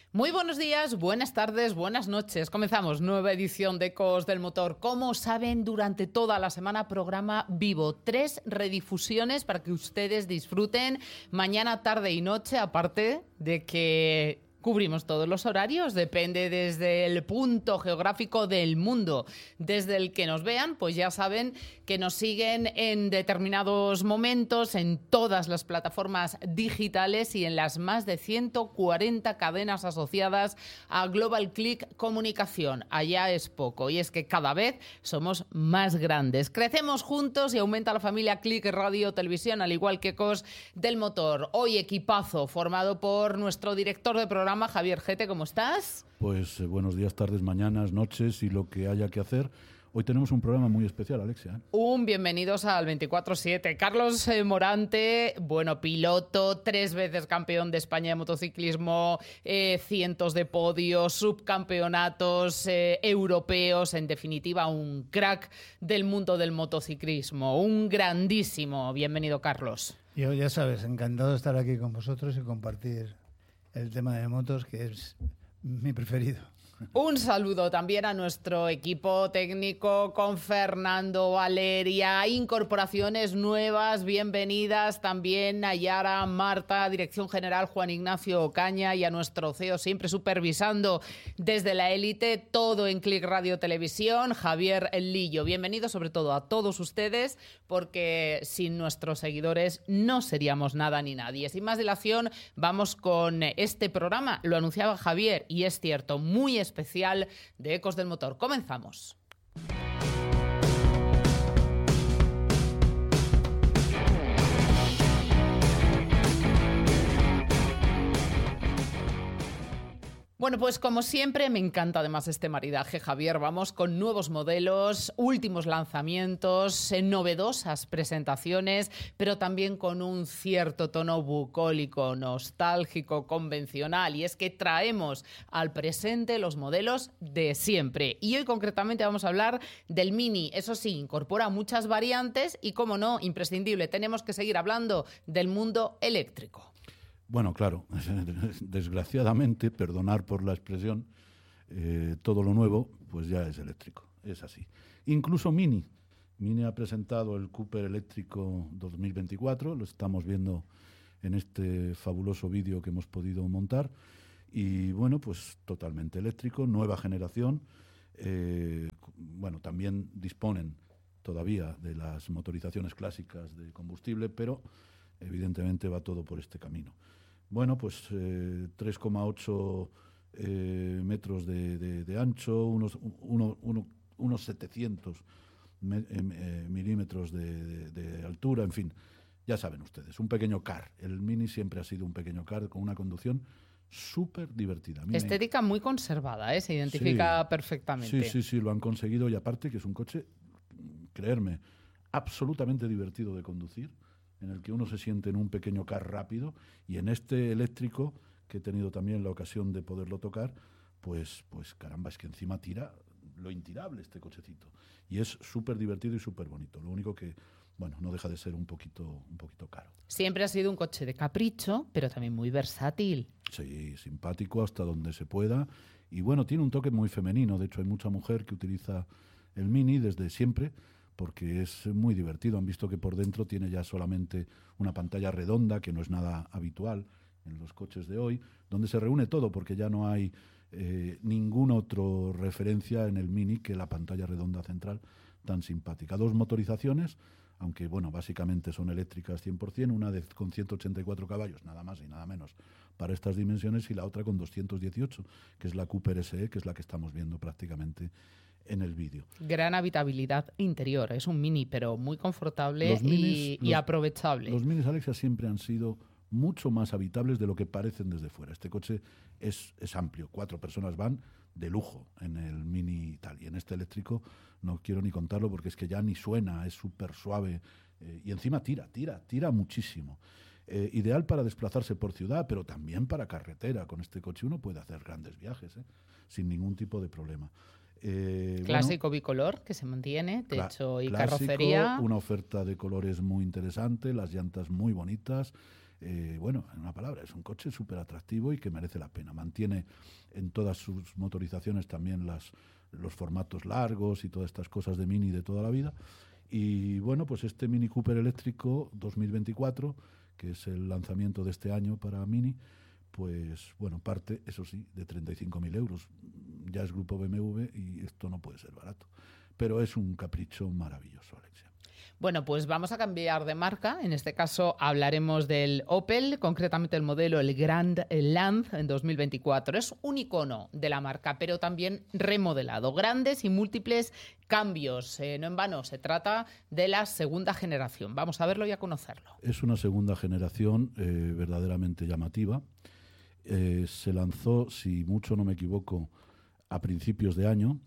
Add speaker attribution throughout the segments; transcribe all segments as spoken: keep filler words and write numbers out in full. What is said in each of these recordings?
Speaker 1: Muy buenos días, buenas tardes, buenas noches. Comenzamos nueva edición de Ecos del Motor. Como saben, durante toda la semana programa vivo. Tres redifusiones para que ustedes disfruten mañana, tarde y noche, aparte de que cubrimos todos los horarios, depende desde el punto geográfico del mundo, desde el que nos vean, pues ya saben que nos siguen en determinados momentos en todas las plataformas digitales y en las más de ciento cuarenta cadenas asociadas a Global Click Comunicación. Allá es poco, y es que cada vez somos más grandes. Crecemos juntos y aumenta la familia Click Radio Televisión, al igual que Ecos del Motor. Hoy equipazo formado por nuestro director de programa, Javier Gete, ¿cómo estás?
Speaker 2: Pues eh, buenos días, tardes, mañanas, noches y lo que haya que hacer. Hoy tenemos un programa muy especial, Alexia, ¿eh?
Speaker 1: Un bienvenidos al veinticuatro siete. Carlos eh, Morante, bueno, piloto, tres veces campeón de España de motociclismo, eh, cientos de podios, subcampeonatos eh, europeos, en definitiva, un crack del mundo del motociclismo, un grandísimo. Bienvenido, Carlos.
Speaker 3: Yo, ya sabes, encantado de estar aquí con vosotros y compartir el tema de motos, que es mi preferido.
Speaker 1: Un saludo también a nuestro equipo técnico con Fernando Valeria, incorporaciones nuevas, bienvenidas también a Yara, Marta, Dirección General Juan Ignacio Ocaña, y a nuestro C E O siempre supervisando desde la élite todo en Click Radio Televisión, Javier Lillo. Bienvenidos sobre todo a todos ustedes, porque sin nuestros seguidores no seríamos nada ni nadie. Sin más dilación, vamos con este programa. Lo anunciaba Javier y es cierto, muy especial. especial de Ecos del Motor. Comenzamos. Bueno, pues como siempre me encanta además este maridaje, Javier. Vamos con nuevos modelos, últimos lanzamientos, eh, novedosas presentaciones, pero también con un cierto tono bucólico, nostálgico, convencional. Y es que traemos al presente los modelos de siempre. Y hoy concretamente vamos a hablar del Mini. Eso sí, incorpora muchas variantes y, como no, imprescindible, tenemos que seguir hablando del mundo eléctrico.
Speaker 2: Bueno, claro, desgraciadamente, perdonar por la expresión, eh, todo lo nuevo pues ya es eléctrico, es así. Incluso Mini. Mini ha presentado el Cooper eléctrico dos mil veinticuatro, lo estamos viendo en este fabuloso vídeo que hemos podido montar. Y bueno, pues totalmente eléctrico, nueva generación. Eh, bueno, también disponen todavía de las motorizaciones clásicas de combustible, pero evidentemente va todo por este camino. Bueno, pues eh, tres coma ocho eh, metros de, de, de ancho, unos, uno, uno, unos setecientos me, eh, milímetros de, de, de altura, en fin, ya saben ustedes, un pequeño car. El Mini siempre ha sido un pequeño car con una conducción súper divertida.
Speaker 1: Estética me... muy conservada, ¿eh? Se identifica
Speaker 2: sí,
Speaker 1: perfectamente.
Speaker 2: Sí, sí, sí, lo han conseguido, y aparte que es un coche, creerme, absolutamente divertido de conducir, en el que uno se siente en un pequeño car rápido, y en este eléctrico, que he tenido también la ocasión de poderlo tocar, pues, pues caramba, es que encima tira lo intirable este cochecito. Y es súper divertido y súper bonito. Lo único que, bueno, no deja de ser un poquito, un poquito caro.
Speaker 1: Siempre ha sido un coche de capricho, pero también muy versátil.
Speaker 2: Sí, simpático hasta donde se pueda. Y bueno, tiene un toque muy femenino. De hecho, hay mucha mujer que utiliza el Mini desde siempre, porque es muy divertido. Han visto que por dentro tiene ya solamente una pantalla redonda, que no es nada habitual en los coches de hoy, donde se reúne todo, porque ya no hay eh, ninguna otra referencia en el Mini que la pantalla redonda central tan simpática. Dos motorizaciones, aunque bueno, básicamente son eléctricas cien por ciento, una de, con ciento ochenta y cuatro caballos, nada más y nada menos, para estas dimensiones, y la otra con doscientos dieciocho, que es la Cooper S E, que es la que estamos viendo prácticamente en el vídeo.
Speaker 1: Gran habitabilidad interior, es un Mini, pero muy confortable
Speaker 2: los minis,
Speaker 1: y, y
Speaker 2: los,
Speaker 1: aprovechable.
Speaker 2: Los Minis, Alexia, siempre han sido mucho más habitables de lo que parecen desde fuera. Este coche es, es amplio, cuatro personas van de lujo en el Mini y tal, y en este eléctrico no quiero ni contarlo, porque es que ya ni suena, es súper suave, eh, y encima tira, tira, tira muchísimo. Eh, ideal para desplazarse por ciudad, pero también para carretera. Con este coche uno puede hacer grandes viajes, ¿eh? Sin ningún tipo de problema. Eh,
Speaker 1: clásico
Speaker 2: bueno,
Speaker 1: bicolor que se mantiene, techo y
Speaker 2: clásico,
Speaker 1: carrocería.
Speaker 2: Una oferta de colores muy interesante, las llantas muy bonitas, Eh, bueno, en una palabra, es un coche súper atractivo y que merece la pena. Mantiene en todas sus motorizaciones también las, los formatos largos y todas estas cosas de Mini de toda la vida. Y bueno, pues este Mini Cooper eléctrico dos mil veinticuatro, que es el lanzamiento de este año para Mini, pues bueno, parte, eso sí, de treinta y cinco mil euros. Ya es grupo B M W y esto no puede ser barato. Pero es un capricho maravilloso, Alexia.
Speaker 1: Bueno, pues vamos a cambiar de marca. En este caso hablaremos del Opel, concretamente el modelo, el Grand Land en dos mil veinticuatro. Es un icono de la marca, pero también remodelado. Grandes y múltiples cambios. Eh, no en vano, se trata de la segunda generación. Vamos a verlo y a conocerlo.
Speaker 2: Es una segunda generación eh, verdaderamente llamativa. Eh, se lanzó, si mucho no me equivoco, a principios de año.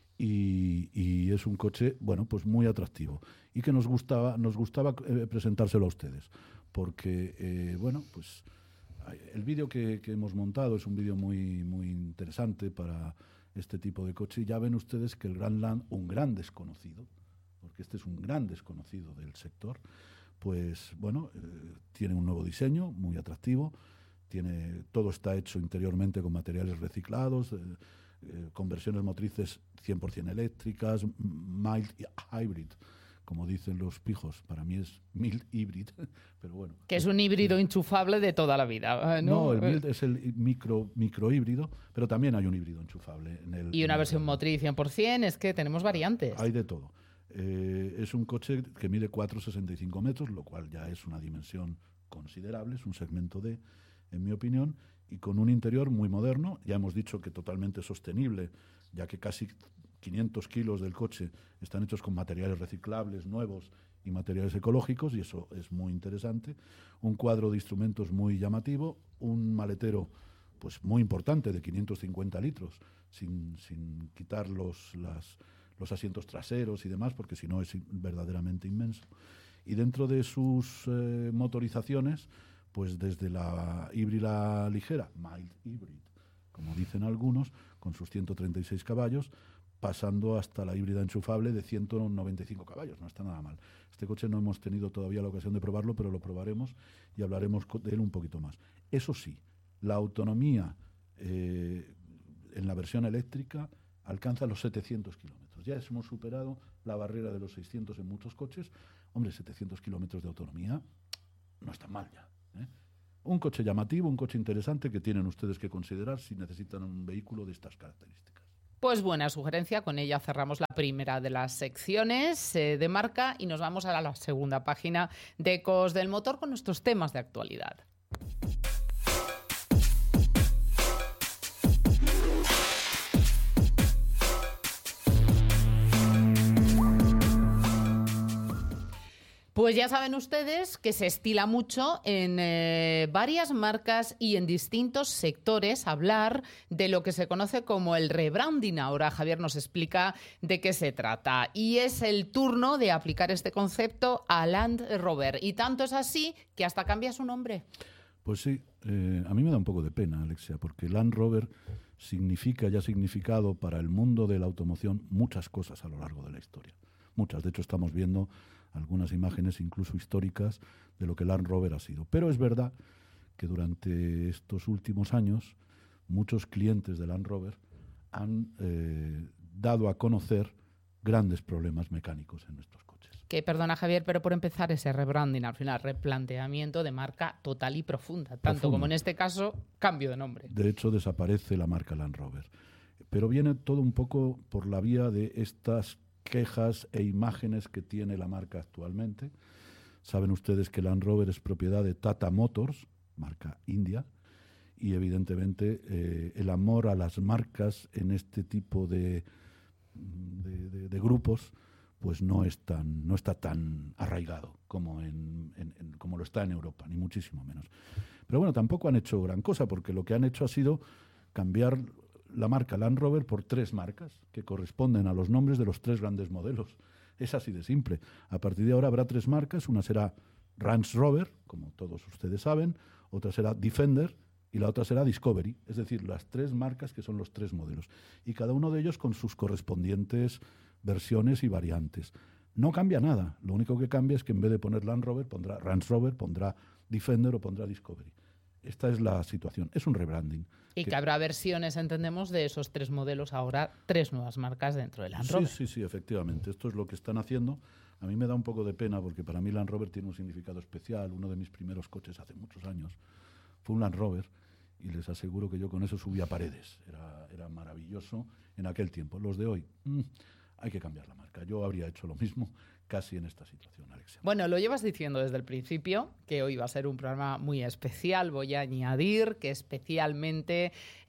Speaker 2: Y, y es un coche, bueno, pues muy atractivo y que nos gustaba, nos gustaba eh, presentárselo a ustedes, porque, eh, bueno, pues el vídeo que, que hemos montado es un vídeo muy, muy interesante para este tipo de coche. Y ya ven ustedes que el Grand Land, un gran desconocido, porque este es un gran desconocido del sector, pues, bueno, eh, tiene un nuevo diseño muy atractivo, tiene, todo está hecho interiormente con materiales reciclados, eh, Eh, conversiones motrices cien por ciento eléctricas, mild hybrid, como dicen los pijos. Para mí es mild hybrid, pero bueno.
Speaker 1: Que es un híbrido enchufable de toda la vida, ¿no?
Speaker 2: No, el mild es el micro, micro híbrido, pero también hay un híbrido enchufable. En el,
Speaker 1: y una
Speaker 2: en
Speaker 1: versión
Speaker 2: el,
Speaker 1: motriz cien por ciento, es que tenemos variantes.
Speaker 2: Hay de todo. Eh, es un coche que mide cuatro coma sesenta y cinco metros, lo cual ya es una dimensión considerable, es un segmento D, en mi opinión, y con un interior muy moderno. Ya hemos dicho que totalmente sostenible, ya que casi quinientos kilos del coche están hechos con materiales reciclables, nuevos y materiales ecológicos, y eso es muy interesante. Un cuadro de instrumentos muy llamativo, un maletero pues muy importante de quinientos cincuenta litros, sin, sin quitar los, las, los asientos traseros y demás, porque si no es verdaderamente inmenso. Y dentro de sus eh, motorizaciones, pues desde la híbrida ligera, mild hybrid, como dicen algunos, con sus ciento treinta y seis caballos, pasando hasta la híbrida enchufable de ciento noventa y cinco caballos. No está nada mal. Este coche no hemos tenido todavía la ocasión de probarlo, pero lo probaremos y hablaremos de él un poquito más. Eso sí, la autonomía eh, en la versión eléctrica alcanza los setecientos kilómetros. Ya hemos superado la barrera de los seiscientos en muchos coches. Hombre, setecientos kilómetros de autonomía no está mal ya. ¿Eh? Un coche llamativo, un coche interesante que tienen ustedes que considerar si necesitan un vehículo de estas características.
Speaker 1: Pues buena sugerencia, con ella cerramos la primera de las secciones eh, de marca y nos vamos a la segunda página de Ecos del Motor con nuestros temas de actualidad. Pues ya saben ustedes que se estila mucho en eh, varias marcas y en distintos sectores hablar de lo que se conoce como el rebranding. Ahora Javier nos explica de qué se trata. Y es el turno de aplicar este concepto a Land Rover. Y tanto es así que hasta cambia su nombre.
Speaker 2: Pues sí, eh, a mí me da un poco de pena, Alexia, porque Land Rover significa y ha significado para el mundo de la automoción muchas cosas a lo largo de la historia. Muchas, de hecho estamos viendo algunas imágenes incluso históricas de lo que Land Rover ha sido. Pero es verdad que durante estos últimos años muchos clientes de Land Rover han eh, dado a conocer grandes problemas mecánicos en nuestros coches.
Speaker 1: Que perdona Javier, pero por empezar ese rebranding, al final replanteamiento de marca total y profunda, tanto
Speaker 2: Profundo.
Speaker 1: como en este caso cambio de nombre.
Speaker 2: De hecho desaparece la marca Land Rover. Pero viene todo un poco por la vía de estas quejas e imágenes que tiene la marca actualmente. Saben ustedes que Land Rover es propiedad de Tata Motors, marca india, y evidentemente eh, el amor a las marcas en este tipo de, de, de, de grupos pues no es tan, no está tan arraigado como, en, en, en, como lo está en Europa, ni muchísimo menos. Pero bueno, tampoco han hecho gran cosa, porque lo que han hecho ha sido cambiar la marca Land Rover por tres marcas que corresponden a los nombres de los tres grandes modelos. Es así de simple. A partir de ahora habrá tres marcas. Una será Range Rover, como todos ustedes saben, otra será Defender y la otra será Discovery. Es decir, las tres marcas que son los tres modelos. Y cada uno de ellos con sus correspondientes versiones y variantes. No cambia nada. Lo único que cambia es que en vez de poner Land Rover, pondrá Range Rover, pondrá Defender o pondrá Discovery. Esta es la situación. Es un rebranding.
Speaker 1: Y que, que habrá versiones, entendemos, de esos tres modelos, ahora tres nuevas marcas dentro del Land Rover.
Speaker 2: Sí, sí, sí, efectivamente. Esto es lo que están haciendo. A mí me da un poco de pena porque para mí Land Rover tiene un significado especial. Uno de mis primeros coches hace muchos años fue un Land Rover y les aseguro que yo con eso subía paredes. Era, era maravilloso en aquel tiempo. Los de hoy, mmm, hay que cambiar la marca. Yo habría hecho lo mismo casi en esta situación, Alexia.
Speaker 1: Bueno, lo llevas diciendo desde el principio, que hoy va a ser un programa muy especial. Voy a añadir que especialmente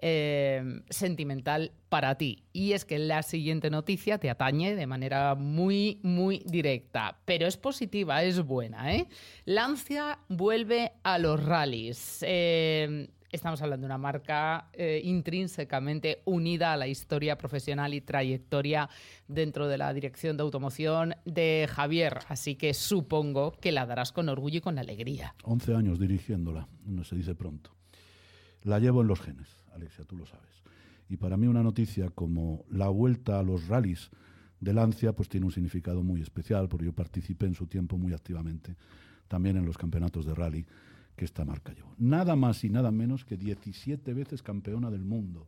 Speaker 1: eh, sentimental para ti. Y es que la siguiente noticia te atañe de manera muy, muy directa. Pero es positiva, es buena, ¿eh? Lancia vuelve a los rallies. Eh, Estamos hablando de una marca eh, intrínsecamente unida a la historia profesional y trayectoria dentro de la dirección de automoción de Javier. Así que supongo que la darás con orgullo y con alegría.
Speaker 2: once años dirigiéndola, no se dice pronto. La llevo en los genes, Alexia, tú lo sabes. Y para mí una noticia como la vuelta a los rallies de Lancia pues tiene un significado muy especial, porque yo participé en su tiempo muy activamente también en los campeonatos de rally que esta marca llevó. Nada más y nada menos que diecisiete veces campeona del mundo.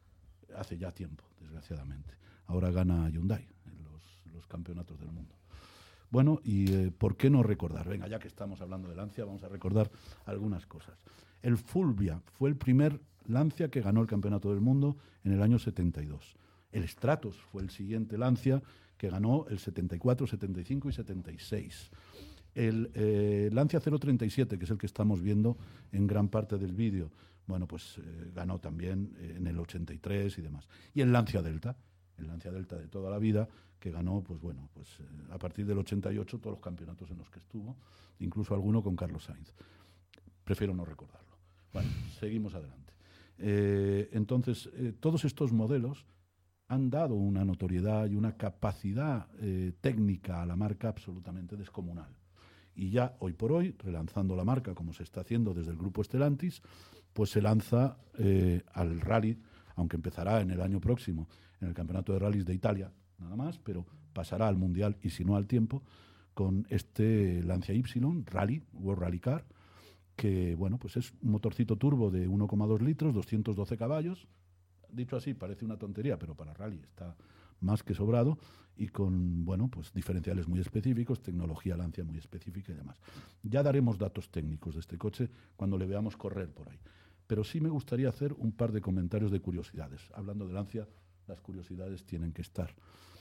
Speaker 2: Hace ya tiempo, desgraciadamente. Ahora gana Hyundai en los, los campeonatos del mundo. Bueno, y eh, ¿por qué no recordar? Venga, ya que estamos hablando de Lancia, vamos a recordar algunas cosas. El Fulvia fue el primer Lancia que ganó el campeonato del mundo en el año setenta y dos. El Stratos fue el siguiente Lancia que ganó el setenta y cuatro, setenta y cinco y setenta y seis. El eh, Lancia cero treinta y siete, que es el que estamos viendo en gran parte del vídeo, bueno, pues eh, ganó también eh, en el ochenta y tres y demás. Y el Lancia Delta, el Lancia Delta de toda la vida, que ganó, pues bueno, pues eh, a partir del ochenta y ocho todos los campeonatos en los que estuvo, incluso alguno con Carlos Sainz. Prefiero no recordarlo. Bueno, seguimos adelante. Eh, entonces, eh, todos estos modelos han dado una notoriedad y una capacidad eh, técnica a la marca absolutamente descomunal. Y ya hoy por hoy, relanzando la marca, como se está haciendo desde el grupo Stellantis, pues se lanza eh, al rally, aunque empezará en el año próximo en el Campeonato de Rallys de Italia, nada más, pero pasará al Mundial y si no al tiempo, con este Lancia Y, Rally, World Rally Car, que bueno, pues es un motorcito turbo de uno coma dos litros, doscientos doce caballos. Dicho así, parece una tontería, pero para rally está más que sobrado, y con bueno, pues diferenciales muy específicos, tecnología Lancia muy específica y demás. Ya daremos datos técnicos de este coche cuando le veamos correr por ahí. Pero sí me gustaría hacer un par de comentarios de curiosidades. Hablando de Lancia, las curiosidades tienen que estar.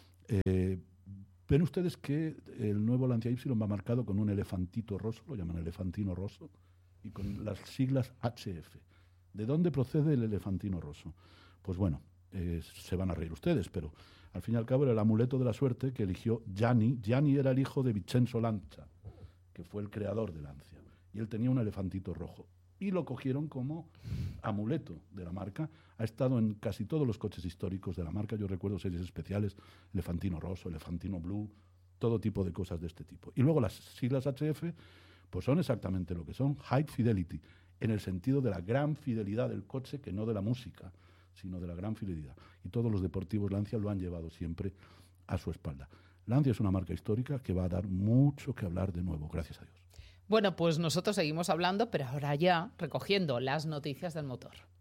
Speaker 2: Eh, ven ustedes que el nuevo Lancia Y va marcado con un elefantito roso, lo llaman elefantino roso, y con las siglas H F. ¿De dónde procede el elefantino roso? Pues bueno, eh, se van a reír ustedes, pero al fin y al cabo era el amuleto de la suerte que eligió Gianni. Gianni era el hijo de Vincenzo Lancia, que fue el creador de Lancia, y él tenía un elefantito rojo. Y lo cogieron como amuleto de la marca. Ha estado en casi todos los coches históricos de la marca. Yo recuerdo series especiales, elefantino roso, elefantino blue, todo tipo de cosas de este tipo. Y luego las siglas H F, pues son exactamente lo que son, High Fidelity, en el sentido de la gran fidelidad del coche, que no de la música, sino de la gran fidelidad. Y todos los deportivos Lancia lo han llevado siempre a su espalda. Lancia es una marca histórica que va a dar mucho que hablar de nuevo, gracias a Dios.
Speaker 1: Bueno, pues nosotros seguimos hablando, pero ahora ya recogiendo las noticias del motor.